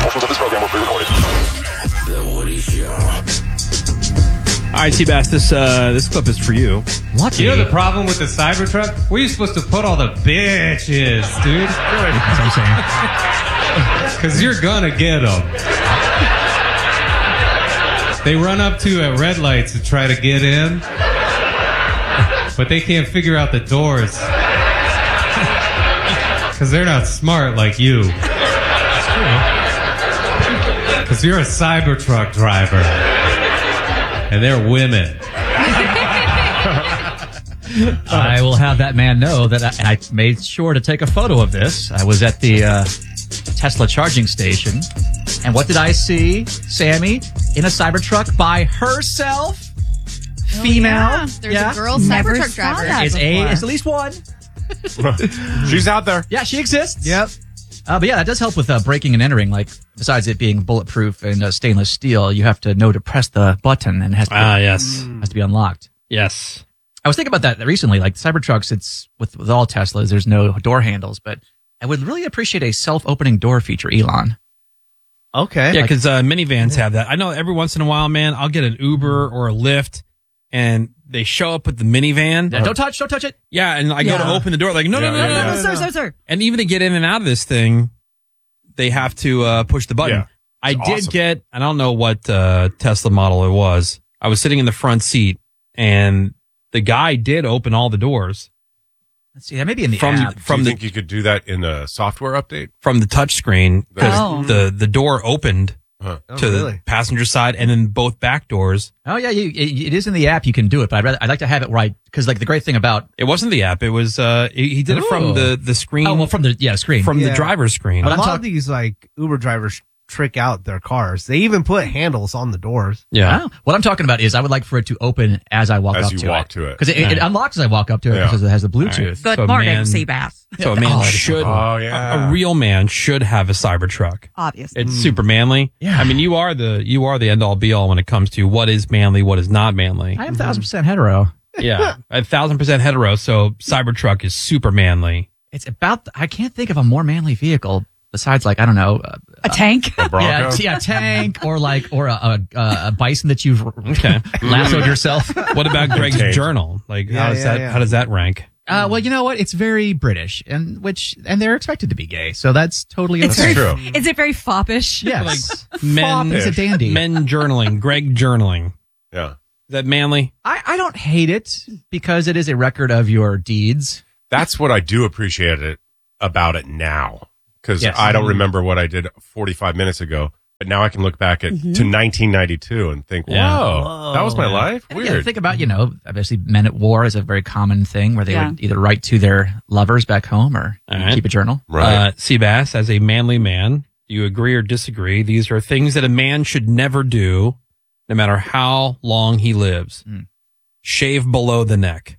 Portions of this program will be recorded. The Woody Show. All right, Seabass, this clip is for you. What? You know the problem with the Cybertruck? Where are you supposed to put all the bitches, dude? That's what I'm saying. Because you're gonna get them. They run up to at red lights to try to get in, but they can't figure out the doors. Because they're not smart like you. Because you're a Cybertruck driver. And they're women. I will have that man know that I made sure to take a photo of this. I was at the Tesla charging station. And what did I see? Sammy in a Cybertruck by herself. Female. Yeah. There's a girl Cybertruck driver. It's at least one. She's out there. Yeah, she exists. Yep. But yeah, that does help with breaking and entering. Like, besides it being bulletproof and stainless steel, you have to know to press the button and it has to has to be unlocked. Yes. I was thinking about that recently. Like Cybertrucks, it's with all Teslas, there's no door handles, but I would really appreciate a self-opening door feature, Elon. Okay. Yeah, because minivans have that. I know every once in a while, man, I'll get an Uber or a Lyft, and they show up with the minivan. Yeah, don't touch it. Yeah, and I go to open the door, like, no. Sir. And even to get in and out of this thing, they have to push the button. Yeah. I did get, I don't know what Tesla model it was. I was sitting in the front seat, and the guy did open all the doors. Let's see, that may be in the From app. Do you think you could do that in a software update? From the touch screen, because the door opened Huh. to the passenger side, and then both back doors. Oh yeah, it is in the app. You can do it, but I'd like to have it right because like the great thing about It wasn't the app. It was he did it from the screen. oh well from the screen from the Yeah. driver's screen. A I'm lot talk- of these like Uber drivers trick out their cars. They even put handles on the doors. Yeah. Oh, what I'm talking about is I would like for it to open as I walk As up you to walk it. to it. Because it unlocks as I walk up to it Yeah. because it has the Bluetooth. Good So a morning, man- Seabass. So a man Oh, should, oh, yeah. a real man should have a Cybertruck. Obviously. It's super manly. Yeah. I mean, you are the end all be all when it comes to what is manly, what is not manly. I am 1,000% hetero. Yeah, 1,000% hetero. So Cybertruck is super manly. It's about I can't think of a more manly vehicle besides like I don't know a tank. A Bronco? yeah, tank or a bison that you've Okay. lassoed yourself. What about Greg's Tank. journal? Like, how does that rank? Well, you know what? It's very British, and they're expected to be gay, so that's totally It's okay. true. Is it very foppish? Yes, Men, Fop is a dandy. men journaling, Greg journaling. Yeah. Is that manly? I don't hate it because it is a record of your deeds. That's what I do appreciate about it now. Because Yes. I don't remember what I did 45 minutes ago. But now I can look back to 1992 and think, Yeah. whoa, that was my life? And again, Weird. think about, obviously men at war is a very common thing where they Yeah. would either write to their lovers back home or All right. keep a journal. Right. Seabass, as a manly man, do you agree or disagree? These are things that a man should never do, no matter how long he lives. Shave below the neck.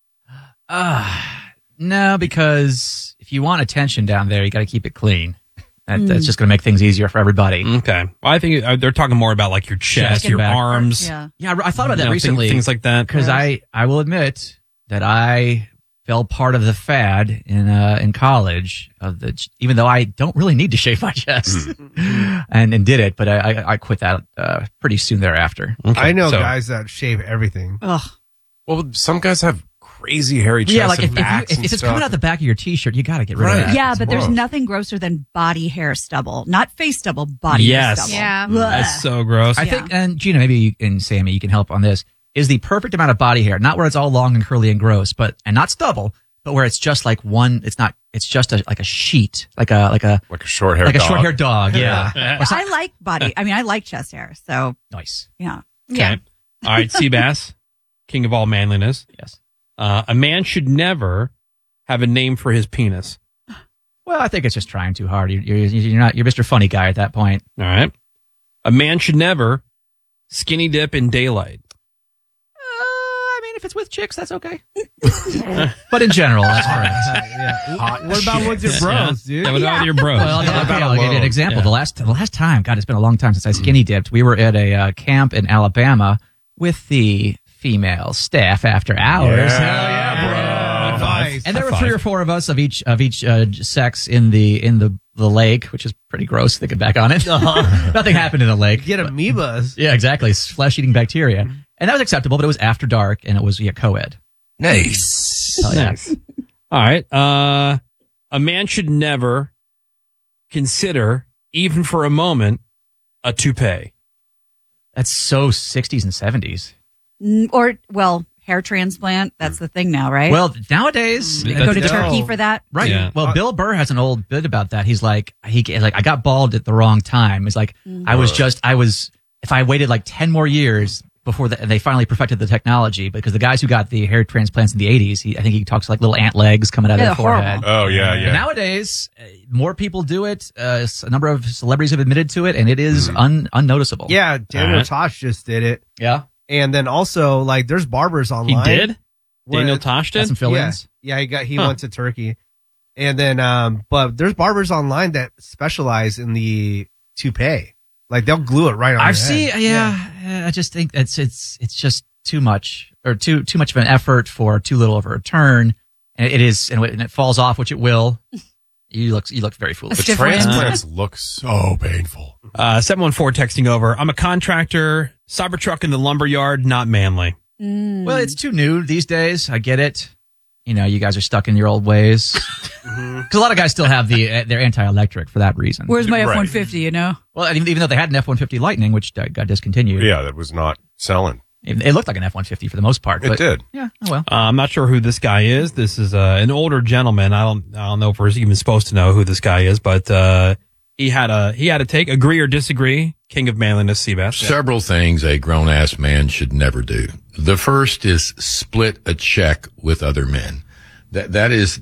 No, because if you want attention down there, you got to keep it clean. That's just going to make things easier for everybody. Okay. Well, I think they're talking more about like your chest, and your back. arms. Yeah. Yeah, I thought about that you know, recently. Things like that. Because I will admit that I fell part of the fad in college even though I don't really need to shave my chest and did it, but I quit that pretty soon thereafter. Okay, I know so- guys that shave everything. Ugh. Well, some guys have crazy hairy chests Yeah, like and if backs and it's stuff. coming out the back of your t-shirt, you got to get rid of Right. that. Yeah, It's but there's gross. nothing grosser than body hair stubble. Not face stubble, body hair Yes. stubble. Yeah. Ugh. That's so gross. I think, and Gina, maybe you and Sammy, you can help on this, is the perfect amount of body hair, not where it's all long and curly and gross, and not stubble, but where it's just like one, it's just like a sheet, like a short hair dog. short-haired dog. Yeah. I like body. I mean, I like chest hair. So, Nice. yeah. Okay. Yeah. All right, Seabass, king of all manliness. Yes. A man should never have a name for his penis. Well, I think it's just trying too hard. You're Mr. Funny Guy at that point. All right. A man should never skinny dip in daylight. I mean, if it's with chicks, that's okay. But in general, that's correct. What about with your bros, dude? Yeah, what about your bros? Well, What about I'll give you an alone? example. Yeah. The last time, God, it's been a long time since I skinny dipped. We were at a camp in Alabama with the female staff after hours. Yeah. Hell yeah, bro. Nice. And there were 3 or 4 of us of each sex in the the lake, which is pretty gross thinking back on it. Nothing happened in the lake. Get amoebas. Yeah, exactly. Flesh-eating bacteria. And that was acceptable, but it was after dark, and it was co-ed. Nice. Oh, yeah. Nice. All right. A man should never consider, even for a moment, a toupee. That's so 60s and 70s. Hair transplant. That's the thing now, right? Well, nowadays... Go to No. Turkey for that. Right. Yeah. Well, Bill Burr has an old bit about that. He's like, I got bald at the wrong time. It's like, if I waited like 10 more years before they finally perfected the technology, because the guys who got the hair transplants in the 80s, I think he talks like little ant legs coming out of their forehead. Oh, yeah, And yeah. nowadays, more people do it. A number of celebrities have admitted to it, and it is unnoticeable. Yeah, Daniel Tosh just did it. Yeah. And then also, like, there's barbers He online. did? Where- Daniel Tosh Got did? some fill-ins. Yeah, he went to Turkey. And then, but there's barbers online that specialize in the toupee. Like, they'll glue it right on I've your seen, head. I just think it's just too much, or too much of an effort for too little of a return. And it is, and when it falls off, which it will. You look very foolish. The Stiff ribs. transplants look so painful. 714 texting over. I'm a contractor, Cybertruck in the lumberyard, not manly. Well, it's too new these days. I get it. You know, you guys are stuck in your old ways. Because a lot of guys still have their anti-electric for that reason. Where's my Right. F-150, you know? Well, even though they had an F-150 Lightning, which got discontinued. Yeah, that was not selling. It looked like an F-150 for the most part. It but, did. Yeah, oh well. I'm not sure who this guy is. This is an older gentleman. I don't know if we're even supposed to know who this guy is, but he had a take, agree or disagree. King of manliness, Seabass. Several things a grown-ass man should never do. The first is split a check with other men. That is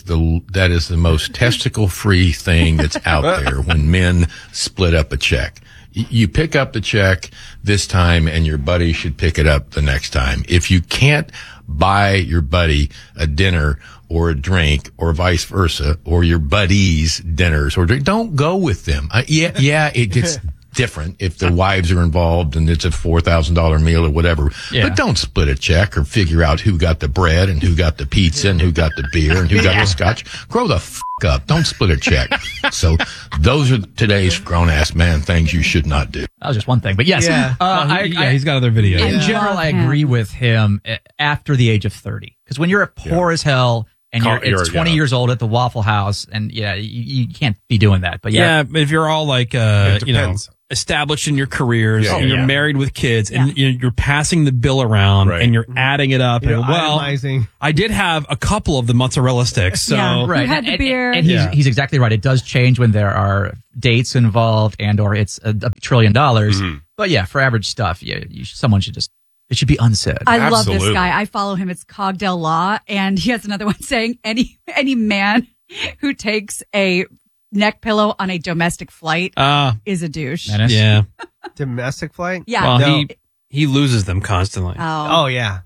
the most testicle-free thing that's out there when men split up a check. You pick up the check this time and your buddy should pick it up the next time. If you can't buy your buddy a dinner or a drink or vice versa, or your buddies dinners or drink, don't go with them. It gets different if the wives are involved and it's a $4,000 meal or whatever. Yeah. But don't split a check or figure out who got the bread and who got the pizza and who got the beer and who got the scotch. Grow the f*** up. Don't split a check. So those are today's grown-ass man things you should not do. That was just one thing. But yes, Yeah. He's got other videos. in general, I agree with him after the age of 30. Because when you're poor as hell and you're 20 years old at the Waffle House, and you can't be doing that. But Yeah, but if you're all like, depends. established in your careers, Yeah, and you're yeah. married with kids, and you're passing the bill around, Right. and you're adding it up, You're and itemizing. I did have a couple of the mozzarella sticks, so Yeah. right. You had the beer. And Yeah. he's exactly right. It does change when there are dates involved and or it's $1 trillion. But yeah, for average stuff, someone should it should be unsaid. I love this Absolutely. guy. I follow him. It's Cogdell Law. And he has another one saying any man who takes a neck pillow on a domestic flight is a douche. Menace? yeah. Domestic flight? Yeah. Well, No. he loses them constantly. Oh. Oh, yeah.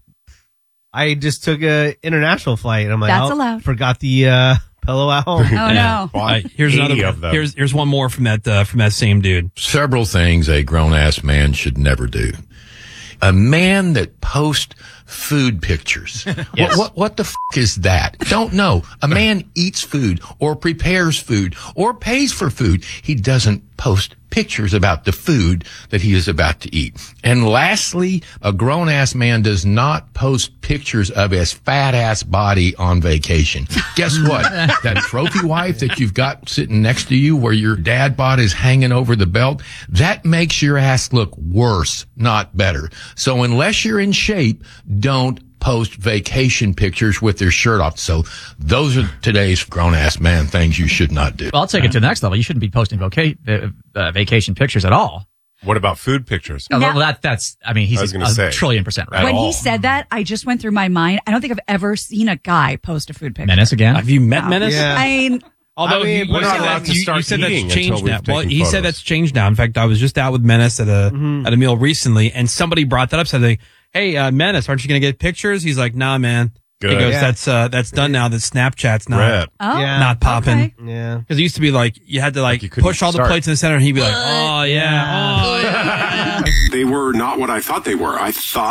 I just took a international flight. I'm like, That's allowed. Forgot the pillow at home. Oh, no. Here's 80 another. of them. Here's one more from that same dude. Several things a grown-ass man should never do. A man that posts food pictures. Yes. What the f*** is that? Don't know. A man eats food or prepares food or pays for food. He doesn't post pictures about the food that he is about to eat. And lastly, a grown-ass man does not post pictures of his fat-ass body on vacation. Guess what? That trophy wife that you've got sitting next to you where your dad bod is hanging over the belt, that makes your ass look worse, not better. So unless you're in shape, don't post vacation pictures with their shirt off. So those are today's grown-ass man things you should not do. Well, I'll take it to the next level. You shouldn't be posting vacation pictures at all. What about food pictures? Oh, Now- well, he's I was gonna a say. trillion% right. At When all. he said that, I just went through my mind. I don't think I've ever seen a guy post a food picture. Menace again? Have you met No. Menace? Yeah. I mean, Although I mean, you we're said not that- allowed to start you said eating that's changed until we've now. Well, taken he said photos. that's changed now. In fact, I was just out with Menace at a meal recently, and somebody brought that up. Said, like, "Hey, Menace, aren't you going to get pictures?" He's like, "Nah, man." He Good. goes, Yeah. "That's done now. That Snapchat's not Red. Yeah. not popping." okay. Yeah. Because it used to be like you had to you couldn't push all the start. plates in the center, and he'd be like, "Oh yeah, oh yeah." They were not what I thought they were. I thought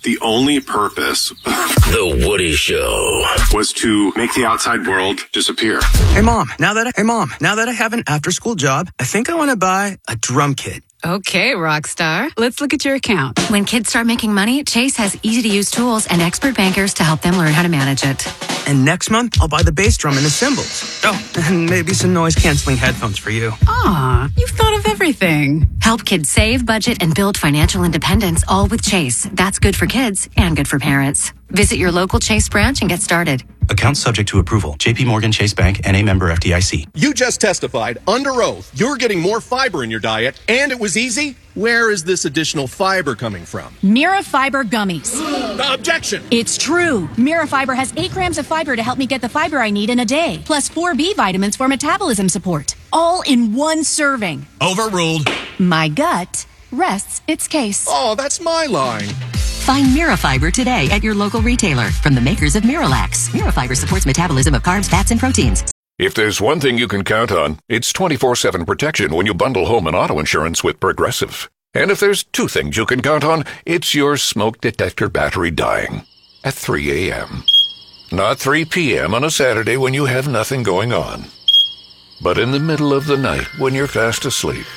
The only purpose of The Woody Show was to make the outside world disappear. Hey, Mom, now that I have an after-school job, I think I want to buy a drum kit. Okay, Rockstar. Let's look at your account. When kids start making money, Chase has easy-to-use tools and expert bankers to help them learn how to manage it. And next month, I'll buy the bass drum and the cymbals. Oh, and maybe some noise-canceling headphones for you. Aw, you've thought of everything. Help kids save, budget, and build financial independence, all with Chase. That's good for kids and good for parents. Visit your local Chase branch and get started. Account subject to approval. J.P. Morgan Chase Bank, N.A. member FDIC. You just testified under oath you're getting more fiber in your diet, and it was easy? Where is this additional fiber coming from? Mirafiber gummies. Objection! It's true. Mirafiber has 8 grams of fiber to help me get the fiber I need in a day, plus 4 B vitamins for metabolism support. All in one serving. Overruled. My gut rests its case. Oh, that's my line. Find Mirafiber today at your local retailer from the makers of Miralax. Mirafiber supports metabolism of carbs, fats, and proteins. If there's one thing you can count on, it's 24/7 protection when you bundle home and auto insurance with Progressive. And if there's 2 things you can count on, it's your smoke detector battery dying at 3 a.m. Not 3 p.m. on a Saturday when you have nothing going on, but in the middle of the night when you're fast asleep.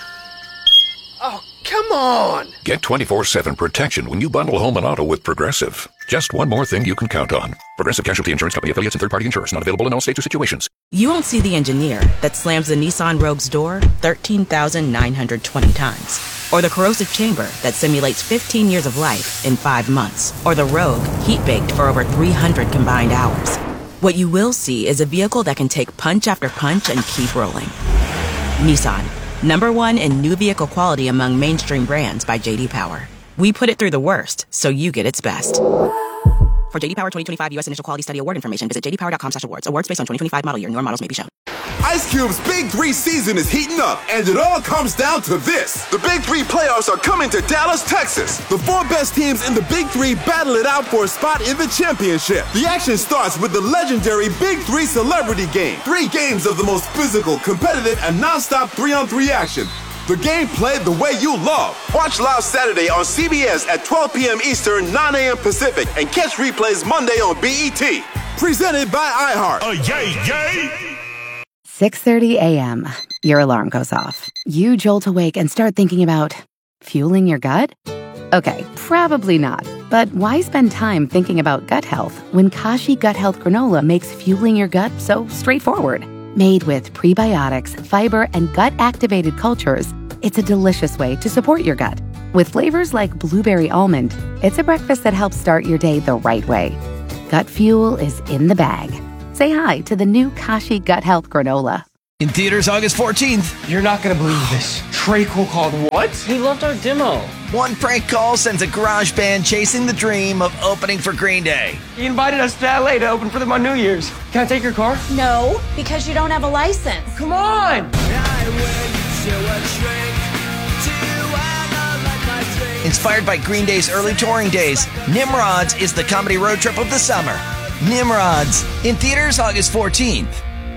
Oh, come on! Get 24/7 protection when you bundle home and auto with Progressive. Just one more thing you can count on. Progressive Casualty Insurance Company affiliates and third-party insurers. Not available in all states or situations. You won't see the engineer that slams the Nissan Rogue's door 13,920 times. Or the corrosive chamber that simulates 15 years of life in 5 months. Or the Rogue heat-baked for over 300 combined hours. What you will see is a vehicle that can take punch after punch and keep rolling. Nissan. #1 in new vehicle quality among mainstream brands by J.D. Power. We put it through the worst, so you get its best. For J.D. Power 2025 U.S. Initial Quality Study Award information, visit jdpower.com/awards. Awards based on 2025 model year. Newer models may be shown. Ice Cube's Big 3 season is heating up, and it all comes down to this. The Big 3 playoffs are coming to Dallas, Texas. The 4 best teams in the Big 3 battle it out for a spot in the championship. The action starts with the legendary Big 3 Celebrity Game. 3 games of the most physical, competitive, and non-stop 3-on-3 action. The game played the way you love. Watch live Saturday on CBS at 12 p.m. Eastern, 9 a.m. Pacific, and catch replays Monday on BET. Presented by iHeart. Yay, yay! 6:30 a.m. Your alarm goes off. You jolt awake and start thinking about fueling your gut? Okay, probably not. But why spend time thinking about gut health when Kashi Gut Health Granola makes fueling your gut so straightforward? Made with prebiotics, fiber, and gut-activated cultures, it's a delicious way to support your gut. With flavors like blueberry almond, it's a breakfast that helps start your day the right way. Gut Fuel is in the bag. Say hi to the new Kashi Gut Health Granola. In theaters August 14th. You're not going to believe this. Trey Cole called what? He loved our demo. One prank call sends a garage band chasing the dream of opening for Green Day. He invited us to LA to open for them on New Year's. Can I take your car? No, because you don't have a license. Come on! Inspired by Green Day's early touring days, Nimrods is the comedy road trip of the summer. Nimrods, in theaters August 14th.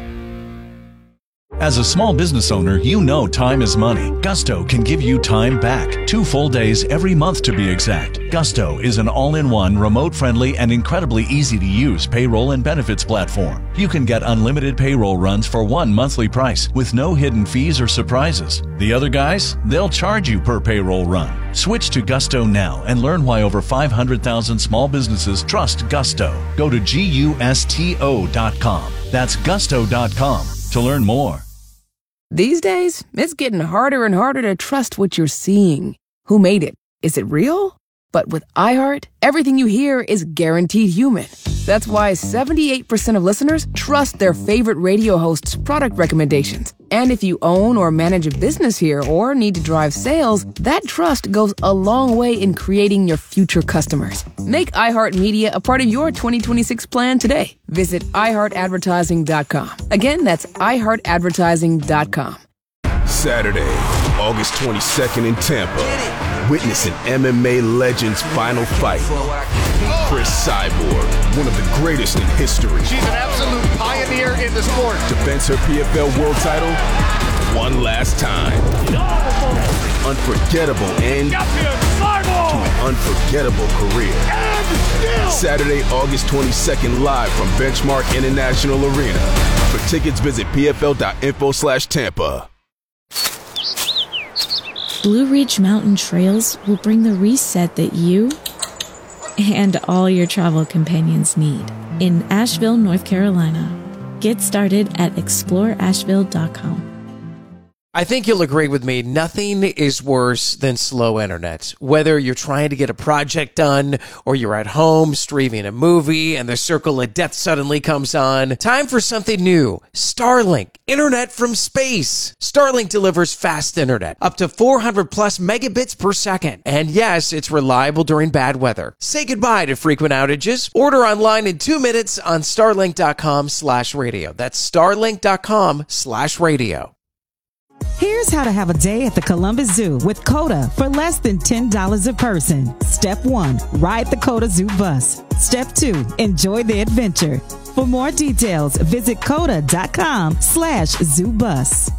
As a small business owner, you know time is money. Gusto can give you time back. 2 full days every month to be exact. Gusto is an all-in-one, remote-friendly, and incredibly easy-to-use payroll and benefits platform. You can get unlimited payroll runs for one monthly price with no hidden fees or surprises. The other guys, they'll charge you per payroll run. Switch to Gusto now and learn why over 500,000 small businesses trust Gusto. Go to GUSTO.com. That's Gusto.com to learn more. These days, it's getting harder and harder to trust what you're seeing. Who made it? Is it real? But with iHeart, everything you hear is guaranteed human. That's why 78% of listeners trust their favorite radio hosts' product recommendations. And if you own or manage a business here or need to drive sales, that trust goes a long way in creating your future customers. Make iHeartMedia a part of your 2026 plan today. Visit iHeartAdvertising.com. Again, that's iHeartAdvertising.com. Saturday, August 22nd in Tampa. Witness an MMA legend's final fight. Chris Cyborg, one of the greatest in history. She's an absolute pioneer in the sport. Defends her PFL world title one last time. unforgettable end to an unforgettable career. Saturday, August 22nd, live from Benchmark International Arena. For tickets, visit pfl.info/Tampa. Blue Ridge Mountain Trails will bring the reset that you and all your travel companions need in Asheville, North Carolina. Get started at exploreasheville.com. I think you'll agree with me, nothing is worse than slow internet. Whether you're trying to get a project done or you're at home streaming a movie and the circle of death suddenly comes on, time for something new. Starlink, internet from space. Starlink delivers fast internet, up to 400 plus megabits per second. And yes, it's reliable during bad weather. Say goodbye to frequent outages. Order online in 2 minutes on starlink.com/radio. That's starlink.com/radio. Here's how to have a day at the Columbus Zoo with COTA for less than $10 a person. Step 1, ride the COTA Zoo bus. Step 2, enjoy the adventure. For more details, visit COTA.com/ZooBus.